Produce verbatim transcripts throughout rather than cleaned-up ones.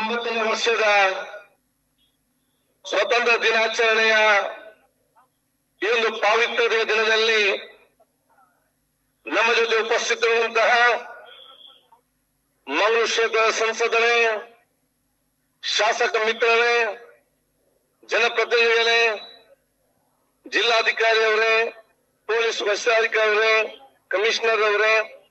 ಎಂಬತ್ತನೇ ವರ್ಷದ ಸ್ವಾತಂತ್ರ್ಯ ದಿನಾಚರಣೆಯ ಈ ಒಂದು ಪಾವಿತ್ರ್ಯ ದಿನದಲ್ಲಿ ನಮ್ಮ ಜೊತೆ ಉಪಸ್ಥಿತರಿರುವಂತಹ ಮಂಗಳೂರು ಕ್ಷೇತ್ರದ ಸಂಸದರೇ, ಶಾಸಕ ಮಿತ್ರರೇ, ಜನಪ್ರತಿನಿಧಿಗಳೇ, ಜಿಲ್ಲಾಧಿಕಾರಿ ಅವರೇ, ಪೊಲೀಸ್ ವರಿಷ್ಠಾಧಿಕಾರಿ ಅವರೇ, ಕಮಿಷನರ್ ಅವರೇ,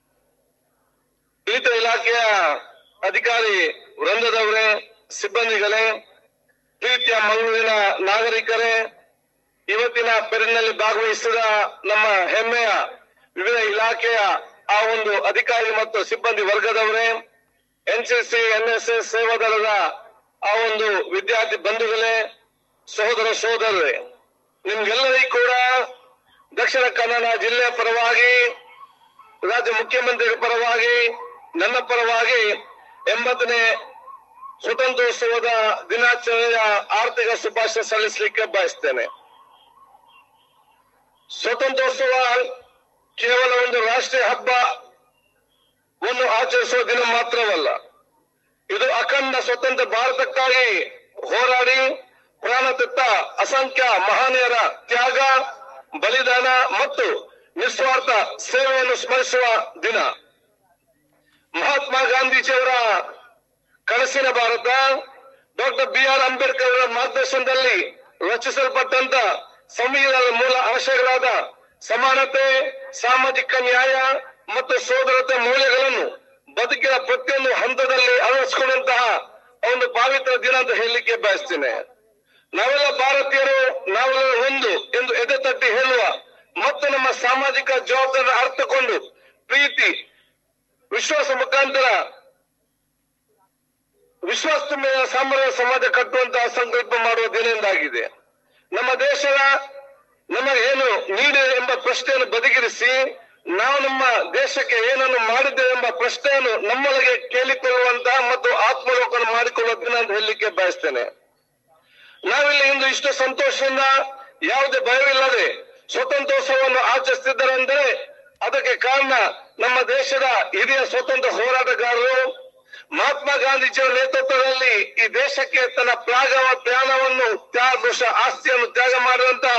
ವಿವಿಧ ಇಲಾಖೆಯ ಅಧಿಕಾರಿ ವೃಂದದವರೇ, ಸಿಬ್ಬಂದಿಗಳೇ, ಪ್ರೀತಿಯ ಮಂಗಳೂರಿನ ನಾಗರಿಕರೇ, ಇವತ್ತಿನ ಪೆರಿನಲ್ಲಿ ಭಾಗವಹಿಸಿದ ನಮ್ಮ ಹೆಮ್ಮೆಯ ವಿವಿಧ ಇಲಾಖೆಯ ಆ ಒಂದು ಅಧಿಕಾರಿ ಮತ್ತು ಸಿಬ್ಬಂದಿ ವರ್ಗದವರೇ, ಎನ್ಸಿಸಿ ಎನ್ಎಸ್ಎಸ್ ಸೇವಾದಳದ ಆ ಒಂದು ವಿದ್ಯಾರ್ಥಿ ಬಂಧುಗಳೇ, ಸಹೋದರ ಸಹೋದರರೇ, ನಿಮ್ಗೆಲ್ಲರಿಗೂ ಕೂಡ ದಕ್ಷಿಣ ಕನ್ನಡ ಜಿಲ್ಲೆಯ ಪರವಾಗಿ, ರಾಜ್ಯ ಮುಖ್ಯಮಂತ್ರಿಗಳ ಪರವಾಗಿ, ನನ್ನ ಪರವಾಗಿ ಎಂಬತ್ತನೇ ಸ್ವತಂತ್ರೋತ್ಸವದ ದಿನಾಚರಣೆಯ ಆರ್ಥಿಕ ಶುಭಾಶಯ ಸಲ್ಲಿಸಲಿಕ್ಕೆ ಬಯಸ್ತೇನೆ. ಸ್ವತಂತ್ರೋತ್ಸವ ಕೇವಲ ಒಂದು ರಾಷ್ಟ್ರೀಯ ಹಬ್ಬವನ್ನು ಆಚರಿಸುವ ದಿನ ಮಾತ್ರವಲ್ಲ, ಇದು ಅಖಂಡ ಸ್ವತಂತ್ರ ಭಾರತಕ್ಕಾಗಿ ಹೋರಾಡಿ ಪ್ರಾಣ ತೆತ್ತ ಅಸಂಖ್ಯ ಮಹನೀಯರ ತ್ಯಾಗ, ಬಲಿದಾನ ಮತ್ತು ನಿಸ್ವಾರ್ಥ ಸೇವೆಯನ್ನು ಸ್ಮರಿಸುವ ದಿನ. ಮಹಾತ್ಮ ಗಾಂಧೀಜಿಯವರ ಕನಸಿನ Bharat, doctor B R Ambedkar ಅವರ ಮಾರ್ಗದರ್ಶನದಲ್ಲಿ ರಚಿಸಲ್ಪಟ್ಟಂತ ಸಂವಿಧಾನದ ಮೂಲ ಆಶಯಗಳಾದ ಸಮಾನತೆ, ಸಾಮಾಜಿಕ ನ್ಯಾಯ ಮತ್ತು ಸೋದರತೆ ಮೌಲ್ಯಗಳನ್ನು ಬದುಕಿನ ಪ್ರತಿಯೊಂದು ಹಂತದಲ್ಲಿ ಅಳವಡಿಸಿಕೊಂಡಂತಹ ಒಂದು ಪವಿತ್ರ ದಿನ ಅಂತ ಹೇಳಲಿಕ್ಕೆ ಬಯಸ್ತೇನೆ. ನಾವೆಲ್ಲ ಭಾರತೀಯರು, ನಾವೆಲ್ಲ ಒಂದು ಎಂದು ಎದೆ ತಟ್ಟಿ ಹೇಳುವ ಮತ್ತು ನಮ್ಮ ಸಾಮಾಜಿಕ ಜವಾಬ್ದಾರಿ ಅರ್ಥಕೊಂಡು ಪ್ರೀತಿ ವಿಶ್ವಾಸ ಮುಖಾಂತರ ವಿಶ್ವಾಸಮಯ ಸಾಮಾನ್ಯ ಸಮಾಜ ಕಟ್ಟುವಂತಹ ಸಂಕಲ್ಪ ಮಾಡುವ ದಿನ ಎಂದಾಗಿದೆ. ನಮ್ಮ ದೇಶದ ನಮಗೆ ಏನು ನೀಡಿದೆ ಎಂಬ ಪ್ರಶ್ನೆಯನ್ನು ಬದಿಗಿರಿಸಿ ನಾವು ನಮ್ಮ ದೇಶಕ್ಕೆ ಏನನ್ನು ಮಾಡಿದ್ದೇವೆ ಎಂಬ ಪ್ರಶ್ನೆಯನ್ನು ನಮ್ಮೊಳಗೆ ಕೇಳಿಕೊಳ್ಳುವಂತಹ ಮತ್ತು ಆತ್ಮಲೋಕನ ಮಾಡಿಕೊಳ್ಳುವ ದಿನ ಅಂತ ಹೇಳಲಿಕ್ಕೆ ಬಯಸ್ತೇನೆ. ನಾವಿಲ್ಲಿ ಇಂದು ಇಷ್ಟು ಸಂತೋಷದಿಂದ ಯಾವುದೇ ಭಯವಿಲ್ಲದೆ ಸ್ವತಂತ್ರೋತ್ಸವವನ್ನು ಆಚರಿಸುತ್ತಿದ್ದಾರೆಂದರೆ ಅದಕ್ಕೆ ಕಾರಣ ನಮ್ಮ ದೇಶದ ಹಿರಿಯ ಸ್ವತಂತ್ರ ಹೋರಾಟಗಾರರು ಮಹಾತ್ಮ ಗಾಂಧೀಜಿಯವರ ನೇತೃತ್ವದಲ್ಲಿ ಈ ದೇಶಕ್ಕೆ ತನ್ನ ಪ್ರಾಗವ ಪ್ರಾಣವನ್ನು ತ್ಯಾಗ ದೋಷ ಆಸ್ತಿಯನ್ನು ತ್ಯಾಗ ಮಾಡುವಂತಹ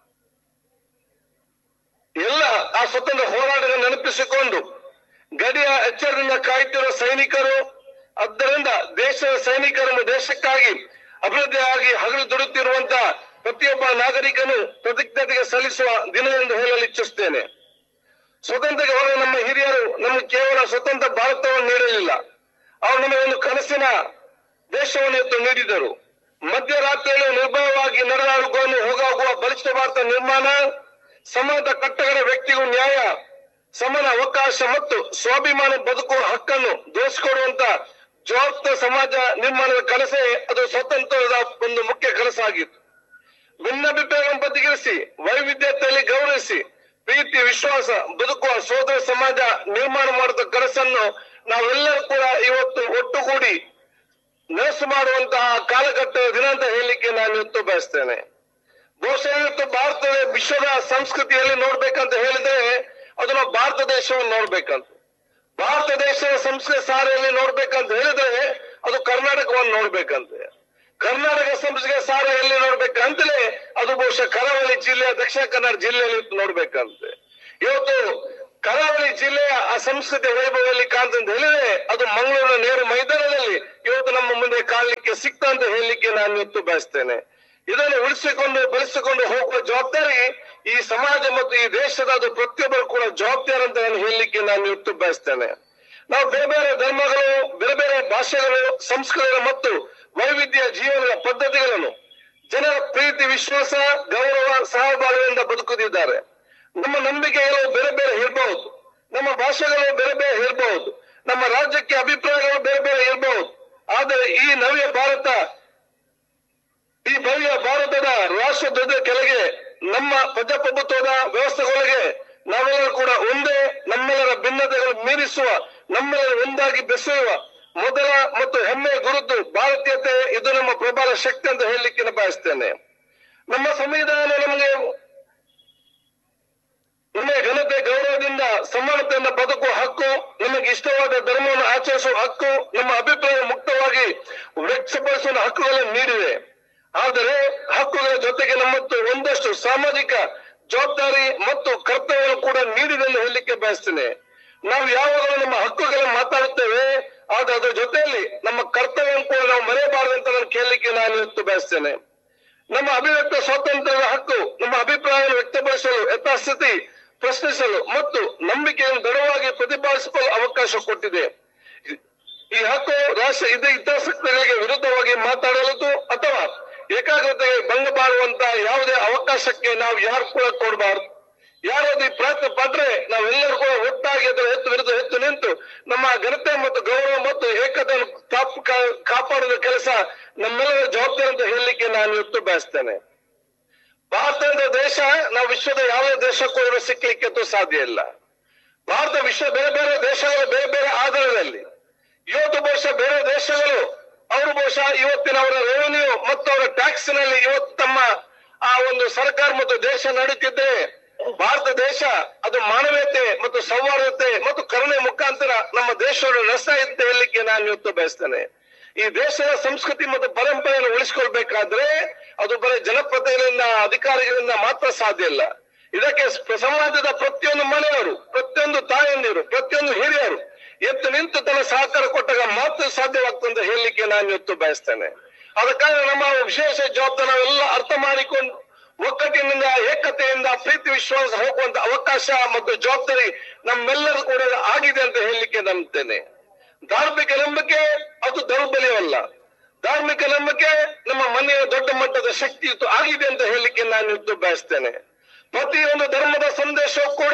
ಎಲ್ಲ ಆ ಸ್ವತಂತ್ರ ಹೋರಾಟದ ನೆನಪಿಸಿಕೊಂಡು ಗಡಿಯ ಎಚ್ಚರದಿಂದ ಕಾಯುತ್ತಿರುವ ಸೈನಿಕರು, ಆದ್ದರಿಂದ ದೇಶದ ಸೈನಿಕರನ್ನು ದೇಶಕ್ಕಾಗಿ ಅಭಿವೃದ್ಧಿಯಾಗಿ ಹಗಲು ದುಡುತ್ತಿರುವಂತಹ ಪ್ರತಿಯೊಬ್ಬ ನಾಗರಿಕನು ಪ್ರತಿಜ್ಞತೆಗೆ ಸಲ್ಲಿಸುವ ದಿನ ಎಂದು ಹೇಳಲು ಇಚ್ಛಿಸುತ್ತೇನೆ. ಸ್ವತಂತ್ರಕ್ಕೆ ಹೋದ ನಮ್ಮ ಹಿರಿಯರು ನಮಗೆ ಕೇವಲ ಸ್ವತಂತ್ರ ಭಾರತವನ್ನು ನೀಡಲಿಲ್ಲ, ಅವರು ನಮಗೆ ಒಂದು ಕನಸಿನ ದೇಶವನ್ನು ಎತ್ತು ನೀಡಿದರು. ಮಧ್ಯರಾತ್ರಿಯಲ್ಲಿ ನಿರ್ಭಯವಾಗಿ ನಡೆದಾಡುಕೊಂಡು ಹೋಗಾಗುವ ಬಲಿಷ್ಠ ಭಾರತ ನಿರ್ಮಾಣ, ಸಮಾಜ ಕಟ್ಟಕಡ ವ್ಯಕ್ತಿಗೂ ನ್ಯಾಯ, ಸಮಾನ ಅವಕಾಶ ಮತ್ತು ಸ್ವಾಭಿಮಾನ ಬದುಕುವ ಹಕ್ಕನ್ನು ದೋಷಿಕೊಡುವಂತ ಜವಾಬ್ದಾರ ಸಮಾಜ ನಿರ್ಮಾಣದ ಕನಸೇ ಅದು ಸ್ವತಂತ್ರದ ಒಂದು ಮುಖ್ಯ ಕನಸಾಗಿತ್ತು. ಭಿನ್ನಾಭಿಪ್ರಾಯಗಳನ್ನು ಬದಿಗಿರಿಸಿ ವೈವಿಧ್ಯತೆಯಲ್ಲಿ ಗೌರವಿಸಿ ಪ್ರೀತಿ ವಿಶ್ವಾಸ ಬದುಕುವ ಸೋದರ ಸಮಾಜ ನಿರ್ಮಾಣ ಮಾಡುವ ಕನಸನ್ನು ನಾವೆಲ್ಲರೂ ಕೂಡ ಇವತ್ತು ಒಟ್ಟುಗೂಡಿ ನನಸು ಮಾಡುವಂತಹ ಕಾಲಘಟ್ಟದ ದಿನ ಅಂತ ಹೇಳಲಿಕ್ಕೆ ನಾನು ಇವತ್ತು ಬಯಸ್ತೇನೆ. ಬಹುಶಃ ಇವತ್ತು ಭಾರತದ ವಿಶ್ವದ ಸಂಸ್ಕೃತಿಯಲ್ಲಿ ನೋಡ್ಬೇಕಂತ ಹೇಳಿದ್ರೆ ಅದು ನಾವು ಭಾರತ ದೇಶವನ್ನು ನೋಡ್ಬೇಕಂತ, ಭಾರತ ದೇಶದ ಸಂಸ್ಕೃತಿ ಸಾರೆಯಲ್ಲಿ ನೋಡ್ಬೇಕಂತ ಹೇಳಿದ್ರೆ ಅದು ಕರ್ನಾಟಕವನ್ನು ನೋಡ್ಬೇಕಂತೆ, ಕರ್ನಾಟಕ ಸಂಸ್ಕೃತಿಯ ಸಾರ ಎಲ್ಲಿ ನೋಡ್ಬೇಕಂತಲೇ ಅದು ಬಹುಶಃ ಕರಾವಳಿ ಜಿಲ್ಲೆಯ ದಕ್ಷಿಣ ಕನ್ನಡ ಜಿಲ್ಲೆಯಲ್ಲಿ ನೋಡ್ಬೇಕಂತೆ. ಇವತ್ತು ಕರಾವಳಿ ಜಿಲ್ಲೆಯ ಆ ಸಂಸ್ಕೃತಿ ವೈಭವದಲ್ಲಿ ಕಾಣ್ತಂತ ಹೇಳಿದ್ರೆ ಅದು ಮಂಗಳೂರಿನ ನೇರು ಮೈದಾನದಲ್ಲಿ ಇವತ್ತು ನಮ್ಮ ಮುಂದೆ ಕಾಣಲಿಕ್ಕೆ ಸಿಕ್ತ ಅಂತ ಹೇಳಲಿಕ್ಕೆ ನಾನು ಇವತ್ತು ಬಯಸ್ತೇನೆ. ಇದನ್ನು ಉಳಿಸಿಕೊಂಡು ಬೆಳೆಸಿಕೊಂಡು ಹೋಗುವ ಜವಾಬ್ದಾರಿ ಈ ಸಮಾಜ ಮತ್ತು ಈ ದೇಶದ ಅದು ಪ್ರತಿಯೊಬ್ಬರು ಕೂಡ ಜವಾಬ್ದಾರಿ ಅಂತ ನಾನು ಹೇಳಲಿಕ್ಕೆ ನಾನು ಇವತ್ತು ಬಯಸ್ತೇನೆ. ನಾವು ಬೇರೆ ಬೇರೆ ಧರ್ಮಗಳು, ಬೇರೆ ಬೇರೆ ಭಾಷೆಗಳು, ಸಂಸ್ಕೃತಿಗಳು ಮತ್ತು ವೈವಿಧ್ಯ ಜೀವನದ ಪದ್ಧತಿಗಳನ್ನು ಜನರ ಪ್ರೀತಿ ವಿಶ್ವಾಸ ಗೌರವ ಸಹಬಾಳ್ವೆಯಿಂದ ಬದುಕುತ್ತಿದ್ದಾರೆ. ನಮ್ಮ ನಂಬಿಕೆಗಳು ಬೇರೆ ಬೇರೆ ಇರಬಹುದು, ನಮ್ಮ ಭಾಷೆಗಳು ಬೇರೆ ಬೇರೆ ಇರಬಹುದು, ನಮ್ಮ ರಾಜ್ಯಕ್ಕೆ ಅಭಿಪ್ರಾಯಗಳು ಬೇರೆ ಬೇರೆ ಇರಬಹುದು. ಆದರೆ ಈ ನವ್ಯ ಭಾರತ, ಈ ಭವ್ಯ ಭಾರತದ ರಾಷ್ಟ್ರಧ್ವಜದ ಕೆಳಗೆ ನಮ್ಮ ಪ್ರಜಾಪ್ರಭುತ್ವದ ವ್ಯವಸ್ಥೆಗಳಿಗೆ ನಾವೆಲ್ಲರೂ ಕೂಡ ಒಂದೇ, ನಮ್ಮೆಲ್ಲರ ಭಿನ್ನತೆಗಳು ಮೀರಿಸುವ, ನಮ್ಮೆಲ್ಲರ ಒಂದಾಗಿ ಬೆಸೆಯುವ ಮೊದಲ ಮತ್ತು ಹೆಮ್ಮೆಯ ಗುರುತು ಭಾರತೀಯತೆ. ಇದು ನಮ್ಮ ಪ್ರಬಲ ಶಕ್ತಿ ಅಂತ ಹೇಳಲಿಕ್ಕೆ ಬಯಸ್ತೇನೆ. ನಮ್ಮ ಸಂವಿಧಾನ ನಮಗೆ ನಮಗೆ ಘನತೆ ಗೌರವದಿಂದ ಸಮಾನತೆಯಿಂದ ಬದುಕುವ ಹಕ್ಕು, ನಮಗೆ ಇಷ್ಟವಾದ ಧರ್ಮವನ್ನು ಆಚರಿಸುವ ಹಕ್ಕು, ನಮ್ಮ ಅಭಿಪ್ರಾಯ ಮುಕ್ತವಾಗಿ ವ್ಯಕ್ತಪಡಿಸುವ ಹಕ್ಕುಗಳನ್ನು ನೀಡಿದೆ. ಆದರೆ ಹಕ್ಕುಗಳ ಜೊತೆಗೆ ನಮ್ಮತ್ತು ಒಂದಷ್ಟು ಸಾಮಾಜಿಕ ಜವಾಬ್ದಾರಿ ಮತ್ತು ಕರ್ತವ್ಯಗಳು ಕೂಡ ನೀಡಿದೆ ಎಂದು ಹೇಳಲಿಕ್ಕೆ ಬಯಸ್ತೇನೆ. ನಾವು ಯಾವಾಗಲೂ ನಮ್ಮ ಹಕ್ಕುಗಳನ್ನು ಮಾತಾಡುತ್ತೇವೆ, ಆದ್ರೆ ಅದರ ಜೊತೆಯಲ್ಲಿ ನಮ್ಮ ಕರ್ತವ್ಯ ಕೂಡ ನಾವು ಮರೆಯಬಾರದು ಅಂತ ನಾನು ಕೇಳಲಿಕ್ಕೆ ನಾನು ಇವತ್ತು ಬಯಸ್ತೇನೆ. ನಮ್ಮ ಅಭಿವ್ಯಕ್ತ ಸ್ವಾತಂತ್ರ್ಯದ ಹಕ್ಕು ನಮ್ಮ ಅಭಿಪ್ರಾಯವನ್ನು ವ್ಯಕ್ತಪಡಿಸಲು, ಯಥಾಸ್ಥಿತಿ ಪ್ರಶ್ನಿಸಲು ಮತ್ತು ನಂಬಿಕೆಯನ್ನು ದೃಢವಾಗಿ ಪ್ರತಿಪಾದಿಸಲು ಅವಕಾಶ ಕೊಟ್ಟಿದೆ. ಈ ಹಕ್ಕು ರಾಷ್ಟ್ರ ಇದೇ ಹಿತಾಸಕ್ತಿಗಳಿಗೆ ವಿರುದ್ಧವಾಗಿ ಮಾತಾಡಲು ಅಥವಾ ಏಕಾಗ್ರತೆಗೆ ಭಂಗ ಮಾಡುವಂತ ಯಾವುದೇ ಅವಕಾಶಕ್ಕೆ ನಾವು ಯಾರು ಕೂಡ ಕೊಡಬಾರ್ದು. ಯಾರಾದ್ರೂ ಈ ಪ್ರಯತ್ನ ಪಟ್ರೆ ನಾವೆಲ್ಲರೂ ಕೂಡ ಒಟ್ಟಾಗಿ ಅದರ ಎತ್ತು ವಿರುದ್ಧ ಎತ್ತು ನಿಂತು ನಮ್ಮ ಘನತೆ ಮತ್ತು ಗೌರವ ಮತ್ತು ಏಕತೆಯನ್ನು ಕಾಪಾಡುವ ಕೆಲಸ ನಮ್ಮೆಲ್ಲರ ಜವಾಬ್ದಾರಿ ಅಂತ ಹೇಳಲಿಕ್ಕೆ ನಾನು ಇವತ್ತು ಬಯಸ್ತೇನೆ. ಭಾರತದ ದೇಶ ನಾವು ವಿಶ್ವದ ಯಾವುದೇ ದೇಶಕ್ಕೂ ಸಿಕ್ಕಲಿಕ್ಕೆ ಸಾಧ್ಯ ಇಲ್ಲ. ಭಾರತ ವಿಶ್ವ ಬೇರೆ ಬೇರೆ ದೇಶಗಳು ಬೇರೆ ಬೇರೆ ಆಧಾರದಲ್ಲಿ, ಇವತ್ತು ಬಹುಶಃ ಬೇರೆ ದೇಶಗಳು ಅವರು ಬಹುಶಃ ಇವತ್ತಿನ ಅವರ ರೆವೆನ್ಯೂ ಮತ್ತು ಅವರ ಟ್ಯಾಕ್ಸ್ ನಲ್ಲಿ ಇವತ್ತು ತಮ್ಮ ಆ ಒಂದು ಸರ್ಕಾರ ಮತ್ತು ದೇಶ ನಡೀತಿದ್ದೆ. ಭಾರತ ದೇಶ ಅದು ಮಾನವೀಯತೆ ಮತ್ತು ಸೌಹಾರ್ದತೆ ಮತ್ತು ಕರುಣೆ ಮುಖಾಂತರ ನಮ್ಮ ದೇಶವನ್ನು ನಡೆಸ್ತಾ ಇದ್ದ ಹೇಳಲಿಕ್ಕೆ ನಾನು ಇವತ್ತು ಬಯಸ್ತೇನೆ. ಈ ದೇಶದ ಸಂಸ್ಕೃತಿ ಮತ್ತು ಪರಂಪರೆಯನ್ನು ಉಳಿಸಿಕೊಳ್ಬೇಕಾದ್ರೆ ಅದು ಬರೀ ಜನಪ್ರತಿನಿಧಿಗಳಿಂದ ಅಧಿಕಾರಿಗಳಿಂದ ಮಾತ್ರ ಸಾಧ್ಯ ಇಲ್ಲ. ಇದಕ್ಕೆ ಸಮಾಜದ ಪ್ರತಿಯೊಂದು ಮನೆಯವರು, ಪ್ರತಿಯೊಂದು ತಾಯಂದಿರು, ಪ್ರತಿಯೊಂದು ಹಿರಿಯರು ಎದ್ದು ನಿಂತು ತನ್ನ ಸಹಕಾರ ಕೊಟ್ಟಾಗ ಮಾತ್ರ ಸಾಧ್ಯವಾಗ್ತದೆ ಅಂತ ಹೇಳಲಿಕ್ಕೆ ನಾನು ಇವತ್ತು ಬಯಸ್ತೇನೆ. ಅದಕ್ಕಾಗಿ ನಮ್ಮ ವಿಶೇಷ ಜವಾಬ್ದಾರಿ ನಾವೆಲ್ಲ ಅರ್ಥ ಮಾಡಿಕೊಂಡು ಒಕ್ಕಟ್ಟಿನಿಂದ, ಏಕತೆಯಿಂದ, ಪ್ರೀತಿ ವಿಶ್ವಾಸ ಹೋಗುವಂತ ಅವಕಾಶ ಮತ್ತು ಜವಾಬ್ದಾರಿ ನಮ್ಮೆಲ್ಲರೂ ಕೂಡ ಆಗಿದೆ ಅಂತ ಹೇಳಲಿಕ್ಕೆ ನಂಬುತ್ತೇನೆ. ಧಾರ್ಮಿಕ ನಂಬಿಕೆ ಅದು ದೌರ್ಬಲ್ಯವಲ್ಲ. ಧಾರ್ಮಿಕ ನಂಬಿಕೆ ನಮ್ಮ ಮನೆಯ ದೊಡ್ಡ ಮಟ್ಟದ ಶಕ್ತಿ ಇತ್ತು ಆಗಿದೆ ಅಂತ ಹೇಳಲಿಕ್ಕೆ ನಾನು ಇವತ್ತು ಬಯಸ್ತೇನೆ. ಪ್ರತಿಯೊಂದು ಧರ್ಮದ ಸಂದೇಶವೂ ಕೂಡ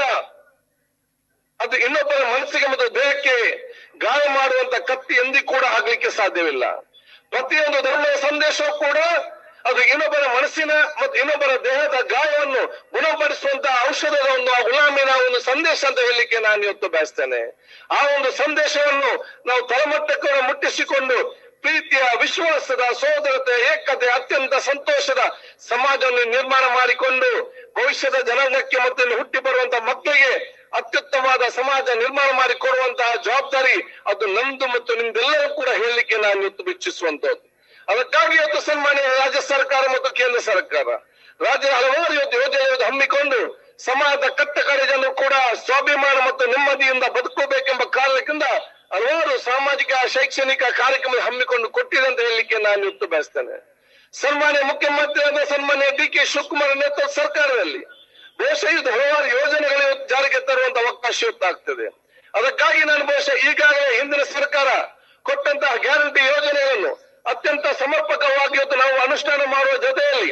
ಅದು ಇನ್ನೊಬ್ಬರ ಮನಸ್ಸಿಗೆ ಮತ್ತು ದೇಹಕ್ಕೆ ಗಾಯ ಮಾಡುವಂತ ಕತ್ತಿ ಎಂದಿಗೂ ಕೂಡ ಆಗ್ಲಿಕ್ಕೆ ಸಾಧ್ಯವಿಲ್ಲ. ಪ್ರತಿಯೊಂದು ಧರ್ಮದ ಸಂದೇಶವೂ ಕೂಡ ಅದು ಇನ್ನೊಬ್ಬರ ಮನಸ್ಸಿನ ಮತ್ತು ಇನ್ನೊಬ್ಬರ ದೇಹದ ಗಾಯವನ್ನು ಗುಣಪಡಿಸುವಂತ ಔಷಧದ ಒಂದು ಗುಲಾಮಿನ ಒಂದು ಸಂದೇಶ ಅಂತ ಹೇಳಲಿಕ್ಕೆ ನಾನು ಇವತ್ತು ಬಯಸ್ತೇನೆ. ಆ ಒಂದು ಸಂದೇಶವನ್ನು ನಾವು ತಳಮಟ್ಟಕ್ಕೆ ಮುಟ್ಟಿಸಿಕೊಂಡು ಪ್ರೀತಿಯ, ವಿಶ್ವಾಸದ, ಸೋದರತೆ, ಏಕತೆ, ಅತ್ಯಂತ ಸಂತೋಷದ ಸಮಾಜವನ್ನು ನಿರ್ಮಾಣ ಮಾಡಿಕೊಂಡು ಭವಿಷ್ಯದ ಜನಾಂಗಕ್ಕೆ ಮತ್ತು ಹುಟ್ಟಿ ಬರುವಂತ ಮಕ್ಕಳಿಗೆ ಅತ್ಯುತ್ತಮವಾದ ಸಮಾಜ ನಿರ್ಮಾಣ ಮಾಡಿಕೊಡುವಂತಹ ಜವಾಬ್ದಾರಿ ಅದು ನಮ್ದು ಮತ್ತು ನಿಮ್ದೆಲ್ಲರೂ ಕೂಡ ಹೇಳಲಿಕ್ಕೆ ನಾನು ಇವತ್ತು ಇಚ್ಛಿಸುವಂತದ್ದು. ಅದಕ್ಕಾಗಿ ಇವತ್ತು ಸನ್ಮಾನ್ಯ ರಾಜ್ಯ ಸರ್ಕಾರ ಮತ್ತು ಕೇಂದ್ರ ಸರ್ಕಾರ ರಾಜ್ಯದ ಹಲವಾರು ಇವತ್ತು ಯೋಜನೆ ಹಮ್ಮಿಕೊಂಡು ಸಮಾಜದ ಕಟ್ಟ ಕಡೆ ಜನರು ಕೂಡ ಸ್ವಾಭಿಮಾನ ಮತ್ತು ನೆಮ್ಮದಿಯಿಂದ ಬದುಕಬೇಕೆಂಬ ಕಾರಣಕ್ಕಿಂತ ಹಲವಾರು ಸಾಮಾಜಿಕ, ಶೈಕ್ಷಣಿಕ ಕಾರ್ಯಕ್ರಮ ಹಮ್ಮಿಕೊಂಡು ಕೊಟ್ಟಿದೆ ಅಂತ ಹೇಳಲಿಕ್ಕೆ ನಾನು ಇವತ್ತು ಬಯಸ್ತೇನೆ. ಸನ್ಮಾನ್ಯ ಮುಖ್ಯಮಂತ್ರಿಯಾದ ಸನ್ಮಾನ್ಯ ಡಿ ಕೆ ಶಿವಕುಮಾರ್ ನೇತೃತ್ವದ ಸರ್ಕಾರದಲ್ಲಿ ಬಹುಶಃ ಇದು ಹಲವಾರು ಯೋಜನೆಗಳು ಜಾರಿಗೆ ತರುವಂತ ಅವಕಾಶ ಇವತ್ತಾಗ್ತದೆ. ಅದಕ್ಕಾಗಿ ನಾನು ಬಹುಶಃ ಈಗಾಗಲೇ ಹಿಂದಿನ ಸರ್ಕಾರ ಕೊಟ್ಟಂತಹ ಗ್ಯಾರಂಟಿ ಯೋಜನೆಗಳನ್ನು ಅತ್ಯಂತ ಸಮರ್ಪಕವಾಗಿ ಇವತ್ತು ನಾವು ಅನುಷ್ಠಾನ ಮಾಡುವ ಜೊತೆಯಲ್ಲಿ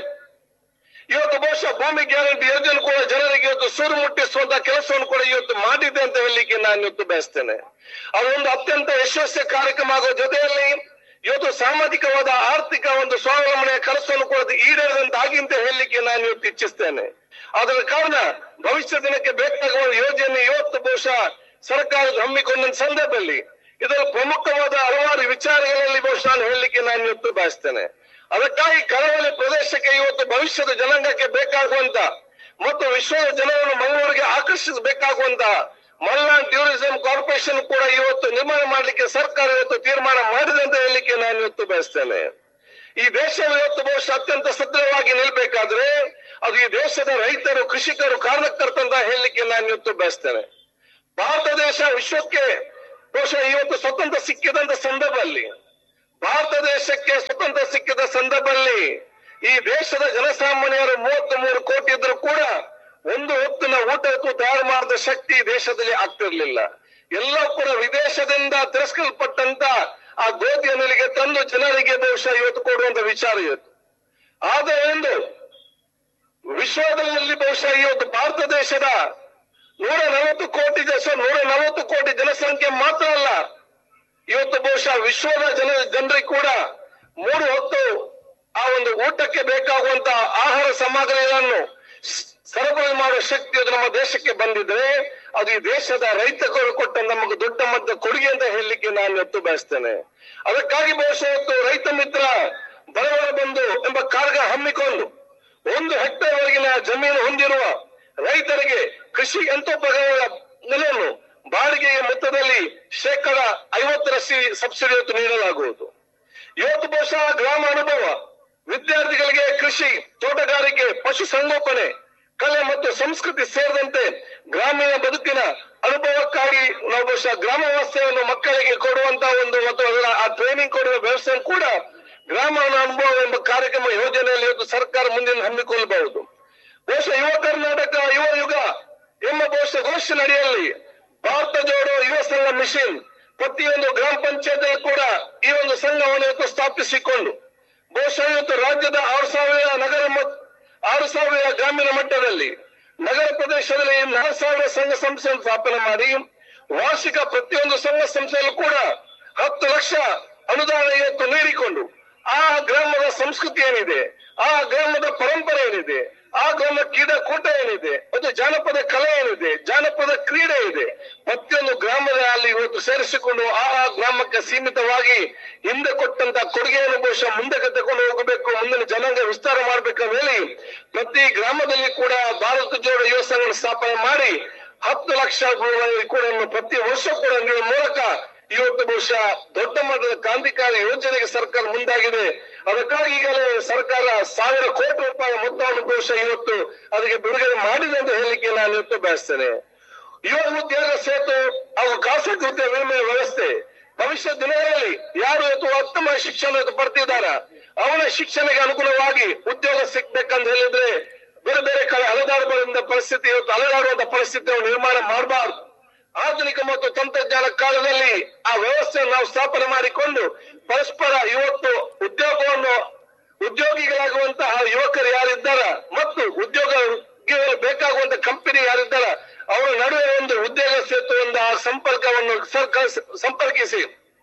ಇವತ್ತು ಬಹುಶಃ ಭೂಮಿ ಗ್ಯಾರಂಟಿ ಯೋಜನೆ ಕೂಡ ಜನರಿಗೆ ಇವತ್ತು ಸೂರು ಮುಟ್ಟಿಸುವಂತಹ ಕೆಲಸವನ್ನು ಕೂಡ ಇವತ್ತು ಮಾಡಿದೆ ಅಂತ ಹೇಳಲಿಕ್ಕೆ ನಾನು ಇವತ್ತು ಬಯಸ್ತೇನೆ. ಅದೊಂದು ಅತ್ಯಂತ ಯಶಸ್ವಿ ಕಾರ್ಯಕ್ರಮ ಆಗುವ ಜೊತೆಯಲ್ಲಿ ಇವತ್ತು ಸಾಮಾಜಿಕವಾದ ಆರ್ಥಿಕ ಒಂದು ಸ್ವಾವಲಂಬನೆಯ ಕೆಲಸವನ್ನು ಕೂಡ ಈಡೇರಿದಂತಾಗಿ ಅಂತ ಹೇಳಲಿಕ್ಕೆ ನಾನು ಇವತ್ತು ಇಚ್ಛಿಸ್ತೇನೆ. ಅದರ ಕಾರಣ ಭವಿಷ್ಯ ದಿನಕ್ಕೆ ಬೇಕಾಗುವ ಯೋಜನೆ ಇವತ್ತು ಬಹುಶಃ ಸರ್ಕಾರ ಹಮ್ಮಿಕೊಂಡ ಸಂದರ್ಭದಲ್ಲಿ ಇದರ ಪ್ರಮುಖವಾದ ಹಲವಾರು ವಿಚಾರಗಳಲ್ಲಿ ಬಹುಶಃ ನಾನು ಹೇಳಲಿಕ್ಕೆ ನಾನು ಇವತ್ತು ಬಯಸ್ತೇನೆ. ಅದಕ್ಕಾಗಿ ಕರಾವಳಿ ಪ್ರದೇಶಕ್ಕೆ ಇವತ್ತು ಭವಿಷ್ಯದ ಜನಾಂಗಕ್ಕೆ ಬೇಕಾಗುವಂತ ಮತ್ತು ವಿಶ್ವದ ಜನರನ್ನು ಮಂಗಳೂರಿಗೆ ಆಕರ್ಷಿಸಬೇಕಾಗುವಂತ ಮಲ್ನಾಡ್ ಟೂರಿಸಂ ಕಾರ್ಪೊರೇಷನ್ ಕೂಡ ಇವತ್ತು ನಿರ್ಮಾಣ ಮಾಡಲಿಕ್ಕೆ ಸರ್ಕಾರ ಇವತ್ತು ತೀರ್ಮಾನ ಮಾಡಿದೆ ಅಂತ ಹೇಳಲಿಕ್ಕೆ ನಾನು ಇವತ್ತು ಬಯಸ್ತೇನೆ. ಈ ದೇಶವು ಇವತ್ತು ಬಹುಶಃ ಅತ್ಯಂತ ಸದೃಢವಾಗಿ ನಿಲ್ಬೇಕಾದ್ರೆ ಅದು ಈ ದೇಶದ ರೈತರು, ಕೃಷಿಕರು, ಕಾರಣಕರ್ತರು ಅಂತ ಹೇಳಲಿಕ್ಕೆ ನಾನು ಇವತ್ತು ಬಯಸ್ತೇನೆ. ಭಾರತ ದೇಶ ವಿಶ್ವಕ್ಕೆ ಬಹುಶಃ ಇವತ್ತು ಸ್ವತಂತ್ರ ಸಿಕ್ಕಿದಂತ ಸಂದರ್ಭದಲ್ಲಿ, ಭಾರತ ದೇಶಕ್ಕೆ ಸ್ವತಂತ್ರ ಸಿಕ್ಕಿದ ಸಂದರ್ಭದಲ್ಲಿ ಈ ದೇಶದ ಜನಸಾಮಾನ್ಯರು ಮೂವತ್ತ್ ಮೂರು ಕೋಟಿ ಇದ್ರು ಕೂಡ ಒಂದು ಹೊತ್ತಿನ ಊಟ ತಯಾರು ಮಾಡಿದ ಶಕ್ತಿ ದೇಶದಲ್ಲಿ ಆಗ್ತಿರ್ಲಿಲ್ಲ. ಎಲ್ಲ ಕೂಡ ವಿದೇಶದಿಂದ ತಿರಸ್ಕಲ್ಪಟ್ಟಂತ ಆ ಗೋಧಿಯ ನೆಲೆಗೆ ತಂದು ಜನರಿಗೆ ಬಹುಶಃ ಇವತ್ತು ಕೊಡುವಂತ ವಿಚಾರ ಇವತ್ತು. ಆದರೆ ಒಂದು ವಿಶ್ವದಲ್ಲಿ ಬಹುಶಃ ಇವತ್ತು ಭಾರತ ದೇಶದ ನೂರ ನಲವತ್ತು ಕೋಟಿ ದೇಶ ನೂರ ನಲವತ್ತು ಕೋಟಿ ಜನಸಂಖ್ಯೆ ಮಾತ್ರ ಅಲ್ಲ, ಇವತ್ತು ಬಹುಶಃ ವಿಶ್ವದ ಜನ ಜನರಿಗೆ ಕೂಡ ಮೂರು ಹೊತ್ತು ಆ ಒಂದು ಊಟಕ್ಕೆ ಬೇಕಾಗುವಂತ ಆಹಾರ ಸಾಮಗ್ರಿಗಳನ್ನು ಸರಬರಾಜು ಮಾಡುವ ಶಕ್ತಿ ಅದು ನಮ್ಮ ದೇಶಕ್ಕೆ ಬಂದಿದ್ರೆ ಅದು ಈ ದೇಶದ ರೈತರು ಕೊಟ್ಟ ನಮಗೆ ದೊಡ್ಡ ಮಟ್ಟದ ಕೊಡುಗೆ ಅಂತ ಹೇಳಲಿಕ್ಕೆ ನಾನು ಇವತ್ತು ಬಯಸ್ತೇನೆ. ಅದಕ್ಕಾಗಿ ಬಹುಶಃ ಇವತ್ತು ರೈತ ಮಿತ್ರ ಬಡವರ ಬಂಧು ಎಂಬ ಕಾರ್ಯ ಹಮ್ಮಿಕೊಂಡು ಒಂದು ಹೆಕ್ಟೇರ್ ವರೆಗಿನ ಜಮೀನು ಹೊಂದಿರುವ ರೈತರಿಗೆ ಕೃಷಿ ಯಂತ್ರೋಪಕರಣಗಳ ನೆಲೆಯನ್ನು ಬಾಡಿಗೆಯ ಮೊತ್ತದಲ್ಲಿ ಶೇಕಡ ಐವತ್ತರಷ್ಟು ಸಬ್ಸಿಡಿ ಇವತ್ತು ನೀಡಲಾಗುವುದು. ಇವತ್ತು ಬಹುಶಃ ಗ್ರಾಮ ಅನುಭವ ವಿದ್ಯಾರ್ಥಿಗಳಿಗೆ ಕೃಷಿ, ತೋಟಗಾರಿಕೆ, ಪಶು ಸಂಗೋಪನೆ, ಕಲೆ ಮತ್ತು ಸಂಸ್ಕೃತಿ ಸೇರಿದಂತೆ ಗ್ರಾಮೀಣ ಬದುಕಿನ ಅನುಭವಕ್ಕಾಗಿ ನಾವು ಬಹುಶಃ ಗ್ರಾಮ ವ್ಯವಸ್ಥೆಯನ್ನು ಮಕ್ಕಳಿಗೆ ಕೊಡುವಂತಹ ಒಂದು ಮತ್ತು ಅದರ ಆ ಟ್ರೈನಿಂಗ್ ಕೊಡುವ ವ್ಯವಸ್ಥೆ ಕೂಡ ಗ್ರಾಮ ಅನುಭವ ಎಂಬ ಕಾರ್ಯಕ್ರಮ ಯೋಜನೆಯಲ್ಲಿ ಇವತ್ತು ಸರ್ಕಾರ ಮುಂದಿನ ಹಮ್ಮಿಕೊಳ್ಳಬಹುದು. ಬಹುಶಃ ಯುವ ಕರ್ನಾಟಕ ಯುವ ಯುಗ ಎಂಬ ಬಹುಶಃ ಘೋಷಣೆಯಲ್ಲಿ ಭಾರತ ಜೋಡೋ ಯುವ ಸಂಘ ಮಿಷನ್ ಪ್ರತಿಯೊಂದು ಗ್ರಾಮ ಪಂಚಾಯತ್ ಕೂಡ ಈ ಒಂದು ಸಂಘವನ್ನು ಇವತ್ತು ಸ್ಥಾಪಿಸಿಕೊಂಡು ಬಹುಶಃ ಇವತ್ತು ರಾಜ್ಯದ ಆರು ಸಾವಿರ ನಗರ ಮತ್ತು ಆರು ಸಾವಿರ ಗ್ರಾಮೀಣ ಮಟ್ಟದಲ್ಲಿ ನಗರ ಪ್ರದೇಶದಲ್ಲಿ ನಾಲ್ಕು ಸಾವಿರ ಸಂಘ ಸಂಸ್ಥೆಯನ್ನು ಸ್ಥಾಪನೆ ಮಾಡಿ ವಾರ್ಷಿಕ ಪ್ರತಿಯೊಂದು ಸಂಘ ಸಂಸ್ಥೆಯಲ್ಲೂ ಕೂಡ ಹತ್ತು ಲಕ್ಷ ಅನುದಾನ ಇವತ್ತು ನೀಡಿಕೊಂಡು ಆ ಗ್ರಾಮದ ಸಂಸ್ಕೃತಿ ಏನಿದೆ, ಆ ಗ್ರಾಮದ ಪರಂಪರೆ ಏನಿದೆ, ಆ ಗ್ರಾಮದ ಕ್ರೀಡಾಕೂಟ ಏನಿದೆ, ಅದು ಜಾನಪದ ಕಲೆ ಏನಿದೆ, ಜಾನಪದ ಕ್ರೀಡೆ ಇದೆ, ಪ್ರತಿಯೊಂದು ಗ್ರಾಮದ ಅಲ್ಲಿ ಇವತ್ತು ಸೇರಿಸಿಕೊಂಡು ಆ ಆ ಗ್ರಾಮಕ್ಕೆ ಸೀಮಿತವಾಗಿ ಹಿಂದೆ ಕೊಟ್ಟಂತ ಕೊಡುಗೆಯನ್ನು ಬಹುಶಃ ಮುಂದಕ್ಕೆ ತಗೊಂಡು ಹೋಗಬೇಕು, ಮುಂದಿನ ಜನಾಂಗ ವಿಸ್ತಾರ ಮಾಡಬೇಕಂತ ಹೇಳಿ ಪ್ರತಿ ಗ್ರಾಮದಲ್ಲಿ ಕೂಡ ಭಾರತ ಜೋಡೋ ಯುವ ಸಂಘ ಸ್ಥಾಪನೆ ಮಾಡಿ ಹತ್ತು ಲಕ್ಷ ಕೂಡ ಪ್ರತಿ ವರ್ಷ ಕೂಡ ನೀಡುವ ಮೂಲಕ ಇವತ್ತು ಬಹುಶಃ ದೊಡ್ಡ ಮಟ್ಟದ ಕ್ರಾಂತಿಕಾರಿ ಯೋಜನೆಗೆ ಸರ್ಕಾರ ಮುಂದಾಗಿದೆ. ಅದಕ್ಕಾಗಿ ಈಗಲೇ ಸರ್ಕಾರ ಸಾವಿರ ಕೋಟಿ ರೂಪಾಯಿ ಮೊತ್ತವನ್ನು ಬಹುಶಃ ಇವತ್ತು ಅದಕ್ಕೆ ಬಿಡುಗಡೆ ಮಾಡಿದೆ ಅಂತ ಹೇಳಲಿಕ್ಕೆ ನಾನು ಇವತ್ತು ಬಯಸ್ತೇನೆ. ಯುವ ಉದ್ಯೋಗ ಸೇತು ಹಾಗೂ ಖಾಸಗಿ ಉದ್ಯೋಗ ವಿನಿಮಯ ವ್ಯವಸ್ಥೆ ಭವಿಷ್ಯ ದಿನಗಳಲ್ಲಿ ಯಾರು ಇವತ್ತು ಉತ್ತಮ ಶಿಕ್ಷಣ ಪಡೆದಿದ್ದಾರ ಅವನ ಶಿಕ್ಷಣಕ್ಕೆ ಅನುಗುಣವಾಗಿ ಉದ್ಯೋಗ ಸಿಗ್ಬೇಕಂತ ಹೇಳಿದ್ರೆ ಬೇರೆ ಬೇರೆ ಕಡೆ ಅಲೆದಾಡುವಂತ ಪರಿಸ್ಥಿತಿ ಇವತ್ತು ಅಲೆದಾಡುವಂತ ಪರಿಸ್ಥಿತಿಯನ್ನು ನಿರ್ಮಾಣ ಮಾಡಬಾರ್ದು. ಆಧುನಿಕ ಮತ್ತು ತಂತ್ರಜ್ಞಾನ ಕಾಲದಲ್ಲಿ ಆ ವ್ಯವಸ್ಥೆಯನ್ನು ನಾವು ಸ್ಥಾಪನೆ ಮಾಡಿಕೊಂಡು ಪರಸ್ಪರ ಇವತ್ತು ಉದ್ಯೋಗವನ್ನು ಉದ್ಯೋಗಿಗಳಾಗುವಂತಹ ಯುವಕರು ಯಾರಿದ್ದಾರ ಮತ್ತು ಉದ್ಯೋಗ ಬೇಕಾಗುವಂತ ಕಂಪನಿ ಯಾರಿದ್ದಾರ ಅವರ ನಡುವೆ ಒಂದು ಉದ್ಯೋಗ ಸೇತು ಒಂದು ಆ ಸಂಪರ್ಕವನ್ನು ಸರ್ಕಾರ ಸಂಪರ್ಕಿಸಿ